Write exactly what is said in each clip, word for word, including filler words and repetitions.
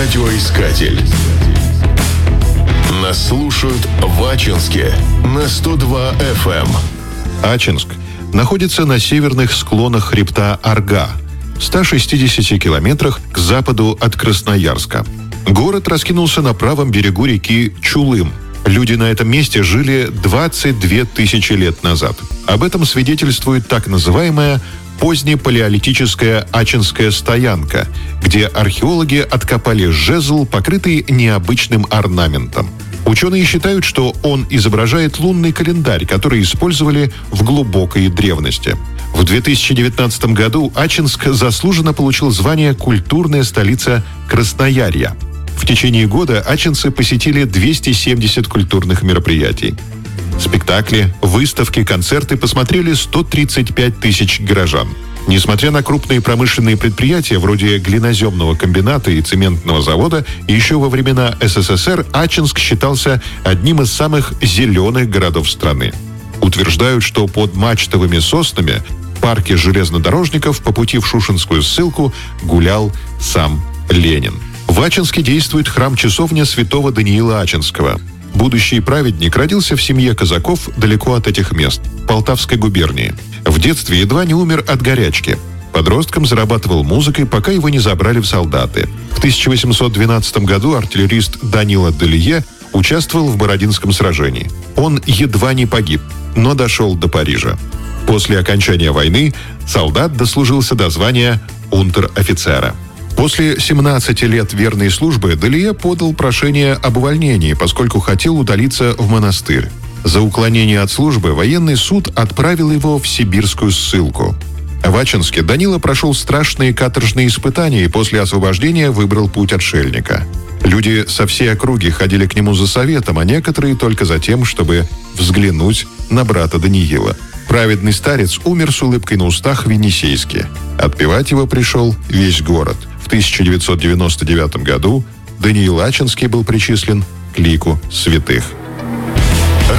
Радиоискатель. Нас слушают в Ачинске на сто два эф эм. Ачинск находится на северных склонах хребта Арга, в ста шестидесяти километрах к западу от Красноярска. Город раскинулся на правом берегу реки Чулым. Люди на этом месте жили двадцать две тысячи лет назад. Об этом свидетельствует так называемая позднепалеолитическая Ачинская стоянка, где археологи откопали жезл, покрытый необычным орнаментом. Ученые считают, что он изображает лунный календарь, который использовали в глубокой древности. В две тысячи девятнадцатом году Ачинск заслуженно получил звание «Культурная столица Красноярья». В течение года ачинцы посетили двести семьдесят культурных мероприятий. Спектакли, выставки, концерты посмотрели сто тридцать пять тысяч горожан. Несмотря на крупные промышленные предприятия, вроде глиноземного комбината и цементного завода, еще во времена эс эс эс эр Ачинск считался одним из самых зеленых городов страны. Утверждают, что под мачтовыми соснами в парке железнодорожников по пути в Шушенскую ссылку гулял сам Ленин. В Ачинске действует храм-часовня святого Даниила Ачинского. Будущий праведник родился в семье казаков далеко от этих мест, Полтавской губернии. В детстве едва не умер от горячки. Подростком зарабатывал музыкой, пока его не забрали в солдаты. В тысяча восемьсот двенадцатом году артиллерист Данила Делие участвовал в Бородинском сражении. Он едва не погиб, но дошел до Парижа. После окончания войны солдат дослужился до звания унтер-офицера. После семнадцати лет верной службы Делие подал прошение об увольнении, поскольку хотел удалиться в монастырь. За уклонение от службы военный суд отправил его в сибирскую ссылку. В Ачинске Данила прошел страшные каторжные испытания и после освобождения выбрал путь отшельника. Люди со всей округи ходили к нему за советом, а некоторые только за тем, чтобы взглянуть на брата Даниила. Праведный старец умер с улыбкой на устах в Енисейске. Отпевать его пришел весь город. В тысяча девятьсот девяносто девятом году Даниил Ачинский был причислен к лику святых.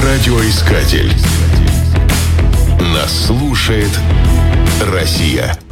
Радиоискатель. Нас слушает Россия.